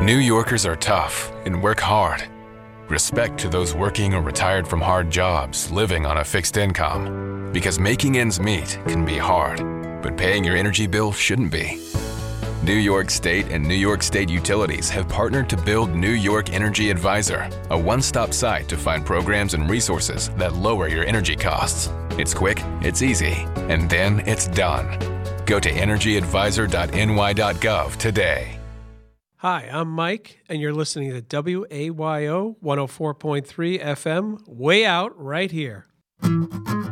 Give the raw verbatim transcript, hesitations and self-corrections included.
New Yorkers are tough and work hard. Respect to those working or retired from hard jobs, living on a fixed income. Because making ends meet can be hard, but paying your energy bill shouldn't be. New York State and New York State Utilities have partnered to build New York Energy Advisor, a one-stop site to find programs and resources that lower your energy costs. It's quick, it's easy, and then it's done. Go to energy advisor dot n y dot gov today. Hi, I'm Mike, and you're listening to W A Y O one oh four point three F M, way out right here.